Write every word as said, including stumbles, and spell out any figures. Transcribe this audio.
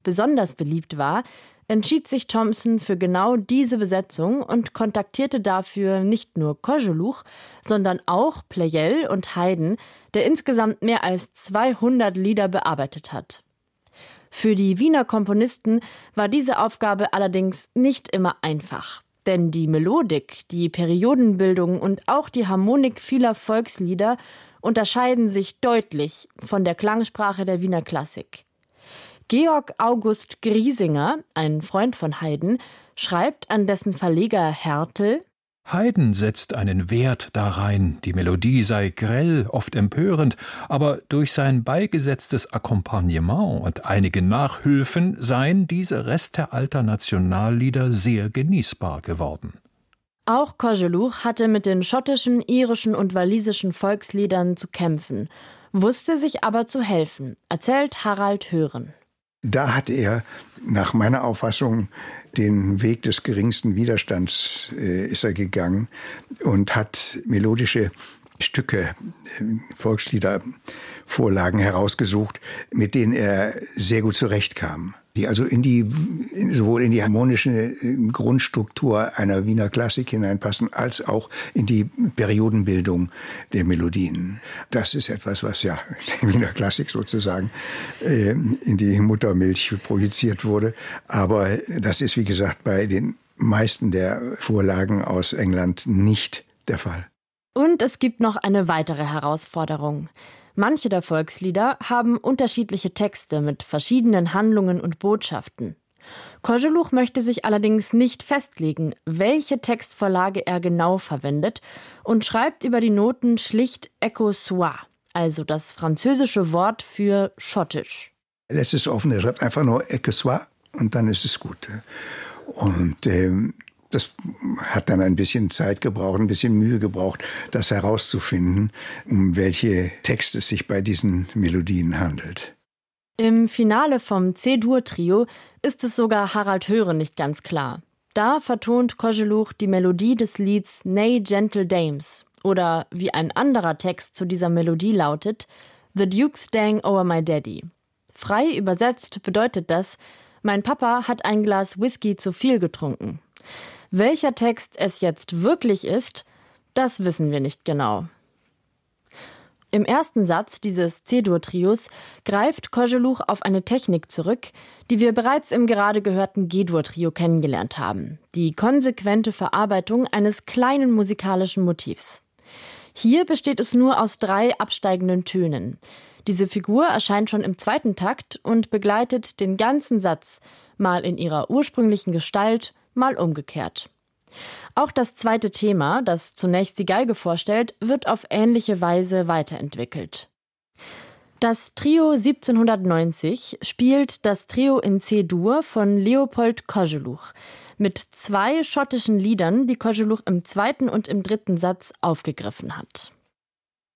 besonders beliebt war, entschied sich Thompson für genau diese Besetzung und kontaktierte dafür nicht nur Koželuch, sondern auch Pleyel und Haydn, der insgesamt mehr als zweihundert Lieder bearbeitet hat. Für die Wiener Komponisten war diese Aufgabe allerdings nicht immer einfach. Denn die Melodik, die Periodenbildung und auch die Harmonik vieler Volkslieder unterscheiden sich deutlich von der Klangsprache der Wiener Klassik. Georg August Griesinger, ein Freund von Haydn, schreibt an dessen Verleger Hertel: Haydn setzt einen Wert darein, die Melodie sei grell, oft empörend, aber durch sein beigesetztes Akkompagnement und einige Nachhülfen seien diese Reste alter Nationallieder sehr genießbar geworden. Auch Koželuch hatte mit den schottischen, irischen und walisischen Volksliedern zu kämpfen, wusste sich aber zu helfen, erzählt Harald Hören. Da hat er nach meiner Auffassung den Weg des geringsten Widerstands äh, ist er gegangen und hat melodische Stücke, äh, Volkslieder, Vorlagen herausgesucht, mit denen er sehr gut zurechtkam. Die also in die, sowohl in die harmonische Grundstruktur einer Wiener Klassik hineinpassen, als auch in die Periodenbildung der Melodien. Das ist etwas, was ja der Wiener Klassik sozusagen äh, in die Muttermilch projiziert wurde. Aber das ist, wie gesagt, bei den meisten der Vorlagen aus England nicht der Fall. Und es gibt noch eine weitere Herausforderung. Manche der Volkslieder haben unterschiedliche Texte mit verschiedenen Handlungen und Botschaften. Koželuch möchte sich allerdings nicht festlegen, welche Textvorlage er genau verwendet, und schreibt über die Noten schlicht Echo soit, also das französische Wort für schottisch. Er lässt es offen, er schreibt einfach nur Echo soit und dann ist es gut. Und ähm Das hat dann ein bisschen Zeit gebraucht, ein bisschen Mühe gebraucht, das herauszufinden, um welche Texte es sich bei diesen Melodien handelt. Im Finale vom C-Dur-Trio ist es sogar Harald Hören nicht ganz klar. Da vertont Koželuch die Melodie des Lieds Nay Gentle Dames oder wie ein anderer Text zu dieser Melodie lautet, The Duke's Staying Over My Daddy. Frei übersetzt bedeutet das, mein Papa hat ein Glas Whisky zu viel getrunken. Welcher Text es jetzt wirklich ist, das wissen wir nicht genau. Im ersten Satz dieses C-Dur-Trios greift Koželuch auf eine Technik zurück, die wir bereits im gerade gehörten G-Dur-Trio kennengelernt haben. Die konsequente Verarbeitung eines kleinen musikalischen Motivs. Hier besteht es nur aus drei absteigenden Tönen. Diese Figur erscheint schon im zweiten Takt und begleitet den ganzen Satz, mal in ihrer ursprünglichen Gestalt, mal umgekehrt. Auch das zweite Thema, das zunächst die Geige vorstellt, wird auf ähnliche Weise weiterentwickelt. Das Trio siebzehnhundertneunzig spielt das Trio in C-Dur von Leopold Koželuch mit zwei schottischen Liedern, die Koželuch im zweiten und im dritten Satz aufgegriffen hat.